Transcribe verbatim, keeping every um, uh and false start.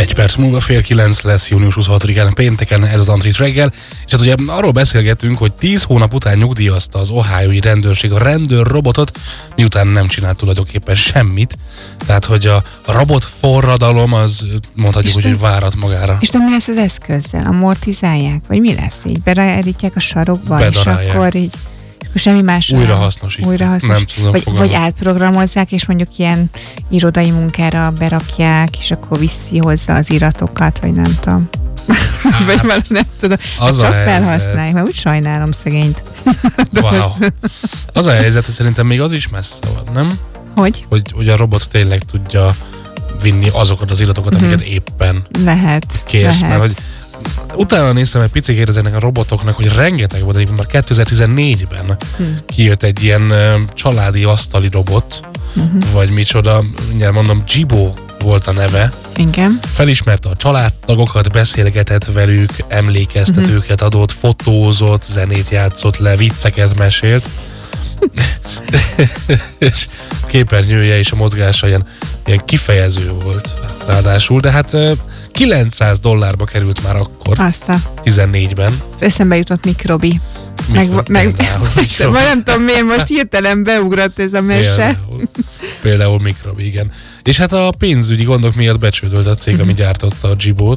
Egy perc múlva fél kilenc lesz június huszonhatodikán pénteken ez az Antrit reggel, és hát ugye arról beszélgetünk, hogy tíz hónap után nyugdíjazta az ohiói rendőrség a rendőrrobotot, miután nem csinált tulajdonképpen semmit. Tehát, hogy a robot forradalom az mondhatjuk úgy, hogy várat magára. És tudom, mi lesz az eszközzel? Amortizálják? Vagy mi lesz így? Berállítják a sarokba, Bedarálják. És akkor így akkor semmi más. Újra hasznosítják. Újra hasznosít. Nem tudom vagy, fogalmazni. vagy átprogramozzák, és mondjuk ilyen irodai munkára berakják, és akkor viszi hozzá az iratokat, vagy nem tudom. Hát, vagy már nem tudom. Az csak a helyzet. felhasználják, mert úgy sajnálom szegényt. Wow. Az a helyzet, hogy szerintem még az is messze van, nem? Hogy? Hogy, hogy a robot tényleg tudja vinni azokat az iratokat, amiket Mhm. éppen Lehet. kérsz, lehet. mert hogy utána néztem egy picit ezeknek a robotoknak, hogy rengeteg volt, egyébként már kétezer-tizennégyben Hm. kijött egy ilyen ö, családi asztali robot, Uh-huh. vagy micsoda, mindjárt mondom, Jibo volt a neve. Igen. Felismerte a családtagokat, beszélgetett velük, emlékeztetőket Mhm. adott, fotózott, zenét játszott le, vicceket mesélt. És a képernyője és a mozgása ilyen, ilyen kifejező volt ráadásul, de hát ö, kilencszáz dollárba került már akkor, Azt a... tizennégyben. Eszembe jutott Mikrobi. Meg, Mikro- meg, például Mikrobi. vagy nem tudom miért, most hirtelen beugrott ez a mese. Például, például Mikrobi, igen. És hát a pénzügyi gondok miatt becsődölt a cég, ami gyártotta a Jibót.